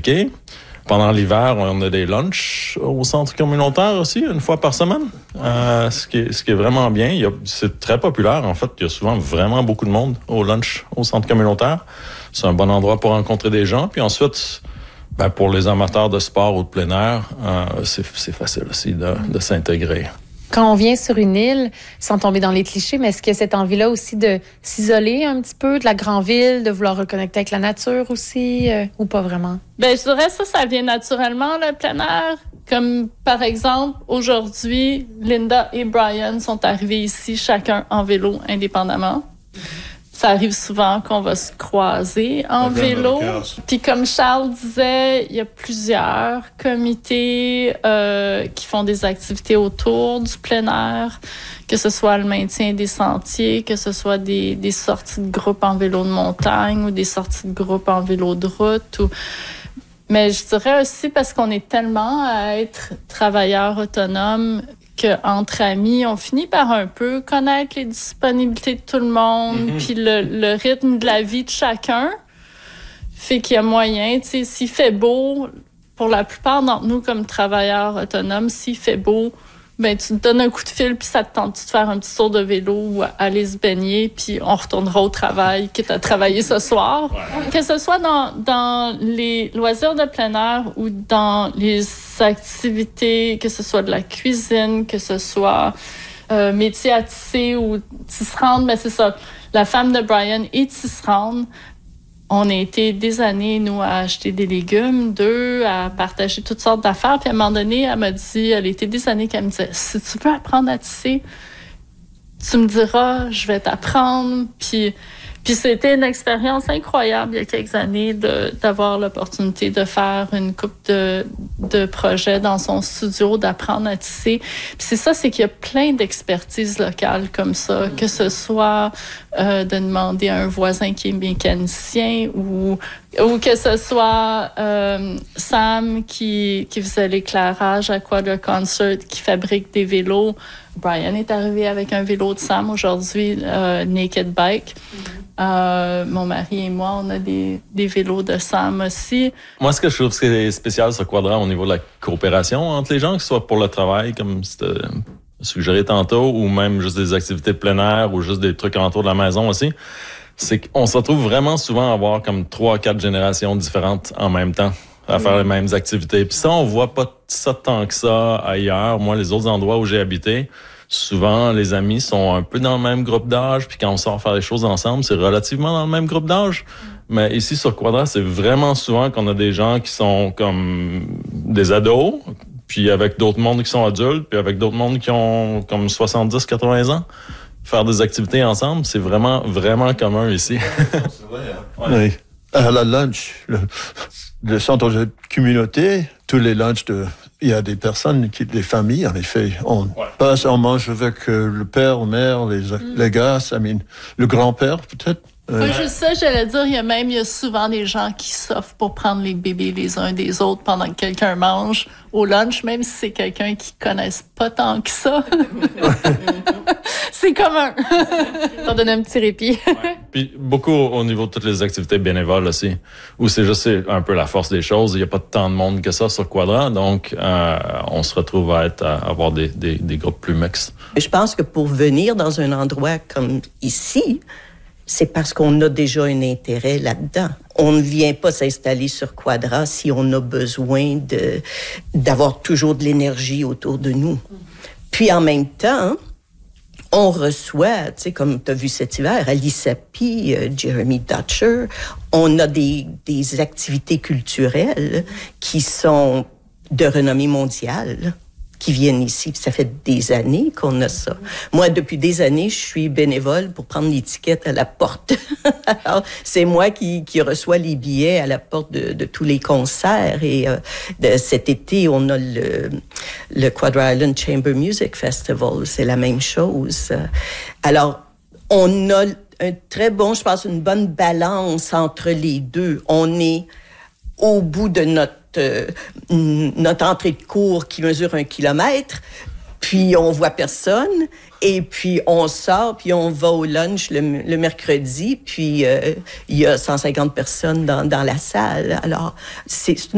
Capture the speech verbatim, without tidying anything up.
impliqués. Pendant l'hiver, on a des lunchs au centre communautaire aussi, une fois par semaine, euh, ce, qui est, ce qui est vraiment bien. Il y a, c'est très populaire, en fait. Il y a souvent vraiment beaucoup de monde au lunch au centre communautaire. C'est un bon endroit pour rencontrer des gens. Puis ensuite, ben, pour les amateurs de sport ou de plein air, euh, c'est, c'est facile aussi de, de s'intégrer. Quand on vient sur une île, sans tomber dans les clichés, mais est-ce qu'il y a cette envie-là aussi de s'isoler un petit peu de la grande ville, de vouloir reconnecter avec la nature aussi, euh, ou pas vraiment? Ben, je dirais ça, ça vient naturellement, le plein air. Comme, par exemple, aujourd'hui, Linda et Brian sont arrivés ici, chacun en vélo, indépendamment. Ça arrive souvent qu'on va se croiser en vélo. Puis comme Charles disait, il y a plusieurs comités euh, qui font des activités autour du plein air, que ce soit le maintien des sentiers, que ce soit des, des sorties de groupe en vélo de montagne ou des sorties de groupe en vélo de route. Ou... Mais je dirais aussi parce qu'on est tellement à être travailleurs autonomes qu'entre amis, on finit par un peu connaître les disponibilités de tout le monde, mm-hmm. puis le, le rythme de la vie de chacun fait qu'il y a moyen, tu sais, s'il fait beau, pour la plupart d'entre nous comme travailleurs autonomes, s'il fait beau, ben tu te donnes un coup de fil puis ça te tente de faire un petit tour de vélo ou aller se baigner puis on retournera au travail quitte à travailler ce soir. Ouais. Que ce soit dans, dans les loisirs de plein air ou dans les activités, que ce soit de la cuisine, que ce soit euh, métier à tisser ou tisserande, mais c'est ça. La femme de Brian est tisserande. On a été des années, nous, à acheter des légumes, d'eux, à partager toutes sortes d'affaires. Puis à un moment donné, elle m'a dit, elle a été des années qu'elle me disait, si tu veux apprendre à tisser, tu me diras, je vais t'apprendre. Puis, puis c'était une expérience incroyable il y a quelques années de, d'avoir l'opportunité de faire une couple de, de projets dans son studio, d'apprendre à tisser. Puis c'est ça, c'est qu'il y a plein d'expertises locales comme ça, que ce soit euh, de demander à un voisin qui est mécanicien ou, ou que ce soit euh, Sam qui, qui faisait l'éclairage à Quadra Concert, qui fabrique des vélos. Brian est arrivé avec un vélo de Sam aujourd'hui, euh, Naked Bike. Mm-hmm. Euh, mon mari et moi, on a des, des vélos de Sam aussi. Moi, ce que je trouve que c'est spécial sur Quadra au niveau de la coopération entre les gens, que ce soit pour le travail, comme c'était suggéré tantôt, ou même juste des activités de plein air, ou juste des trucs autour de la maison aussi, c'est qu'on se retrouve vraiment souvent à avoir comme trois, quatre générations différentes en même temps, à faire les mêmes activités. Puis ça, on voit pas ça tant que ça ailleurs. Moi, les autres endroits où j'ai habité, souvent, les amis sont un peu dans le même groupe d'âge, puis quand on sort faire des choses ensemble, c'est relativement dans le même groupe d'âge. Mais ici, sur Quadra, c'est vraiment souvent qu'on a des gens qui sont comme des ados, puis avec d'autres mondes qui sont adultes, puis avec d'autres mondes qui ont comme soixante-dix, quatre-vingts ans. Faire des activités ensemble, c'est vraiment, vraiment commun ici. C'est vrai, hein? Ouais. Oui. À la lunch, le, le centre de communauté, tous les lunchs, de, il y a des personnes, qui, des familles, en effet. On ouais. passe, on mange avec euh, le père, la mère, les, mm. les gars, I mean, le grand-père, peut-être. Euh... Pas juste ça, j'allais dire, il y a même, il y a souvent des gens qui s'offrent pour prendre les bébés les uns des autres pendant que quelqu'un mange au lunch, même si c'est quelqu'un qui ne connaisse pas tant que ça. C'est commun. Ça donne un petit répit. Ouais. Puis beaucoup au niveau de toutes les activités bénévoles aussi, où c'est juste c'est un peu la force des choses. Il n'y a pas tant de monde que ça sur Quadra, donc euh, on se retrouve à, être, à avoir des, des, des groupes plus mixtes. Je pense que pour venir dans un endroit comme ici, c'est parce qu'on a déjà un intérêt là-dedans. On ne vient pas s'installer sur Quadra si on a besoin de, d'avoir toujours de l'énergie autour de nous. Puis en même temps, on reçoit, tu sais, comme tu as vu cet hiver, Alice Sapi, euh, Jeremy Dutcher, on a des, des activités culturelles qui sont de renommée mondiale, qui viennent ici. Puis ça fait des années qu'on a ça. Moi, depuis des années, je suis bénévole pour prendre l'étiquette à la porte. Alors, c'est moi qui, qui reçois les billets à la porte de, de tous les concerts. Et euh, de, cet été, on a le, le Quadra Island Chamber Music Festival. C'est la même chose. Alors, on a un très bon, je pense, une bonne balance entre les deux. On est au bout de notre Euh, notre entrée de cours qui mesure un kilomètre, puis on voit personne, et puis on sort, puis on va au lunch le, le mercredi, puis euh, il y a cent cinquante personnes dans, dans la salle. Alors, c'est